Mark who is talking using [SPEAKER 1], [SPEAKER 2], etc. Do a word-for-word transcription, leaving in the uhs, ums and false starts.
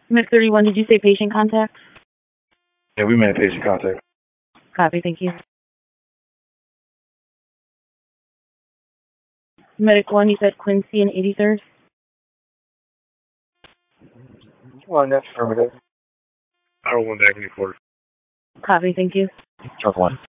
[SPEAKER 1] Med thirty-one, did you say patient contact?
[SPEAKER 2] Yeah, we made patient contact.
[SPEAKER 1] Copy, thank you. Medic one, you said Quincy and eighty-third?
[SPEAKER 2] One, that's affirmative.
[SPEAKER 3] Hour one back in the quarter.
[SPEAKER 1] Copy, thank you.
[SPEAKER 2] Truck one.